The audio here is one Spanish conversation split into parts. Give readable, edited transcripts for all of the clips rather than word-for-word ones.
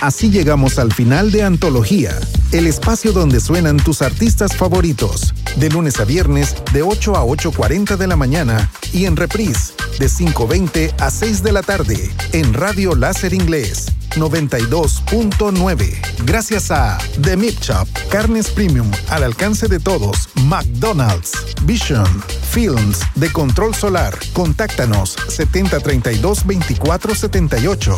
Así llegamos al final de Antología, el espacio donde suenan tus artistas favoritos, de lunes a viernes de 8 a 8:40 de la mañana y en reprise de 5:20 a 6 de la tarde en Radio Láser Inglés 92.9. Gracias a The Meat Shop, carnes premium al alcance de todos, McDonald's, Vision, Films de Control Solar. Contáctanos 7032-2478.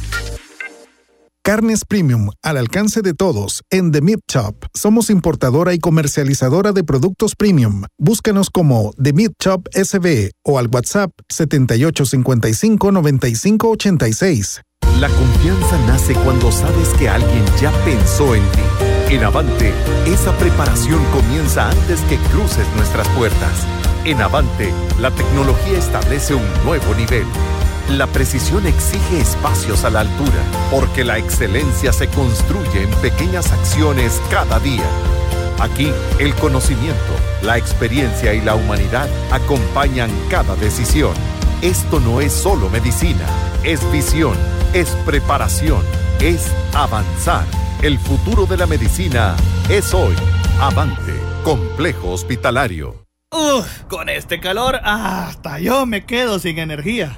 Carnes premium al alcance de todos en The Meat Shop. Somos importadora y comercializadora de productos premium. Búscanos como The Meat Shop SB o al WhatsApp 7855-9586. La confianza nace cuando sabes que alguien ya pensó en ti. En Avante, esa preparación comienza antes que cruces nuestras puertas. En Avante, la tecnología establece un nuevo nivel. La precisión exige espacios a la altura, porque la excelencia se construye en pequeñas acciones cada día. Aquí, el conocimiento, la experiencia y la humanidad acompañan cada decisión. Esto no es solo medicina, es visión, es preparación, es avanzar. El futuro de la medicina es hoy. Avante, Complejo Hospitalario. Con este calor, hasta yo me quedo sin energía.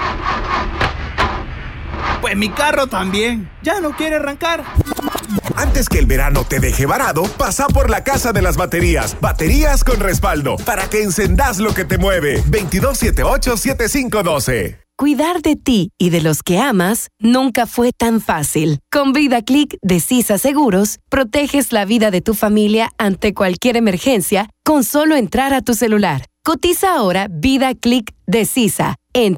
Pues mi carro también, ya no quiere arrancar. Antes que el verano te deje varado, pasa por la Casa de las Baterías. Baterías con respaldo, para que encendás lo que te mueve. 2278-7512. Cuidar de ti y de los que amas nunca fue tan fácil. Con VidaClick de Sisa Seguros, proteges la vida de tu familia ante cualquier emergencia con solo entrar a tu celular. Cotiza ahora VidaClick de Sisa en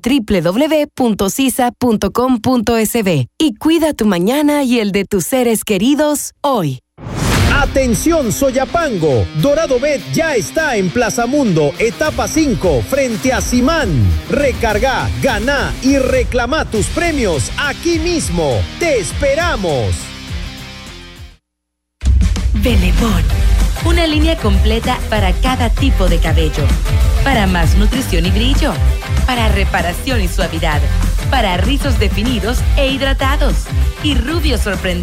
www.sisa.com.sb y cuida tu mañana y el de tus seres queridos hoy. ¡Atención, Soyapango! Dorado Bet ya está en Plaza Mundo, etapa 5, frente a Simán. Recarga, gana y reclama tus premios aquí mismo. ¡Te esperamos! Belebón, una línea completa para cada tipo de cabello. Para más nutrición y brillo. Para reparación y suavidad. Para rizos definidos e hidratados. Y rubios sorprendentes.